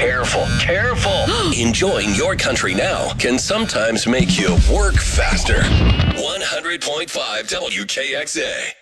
careful, careful. Enjoying your country now can sometimes make you work faster. 100.5 WKXA.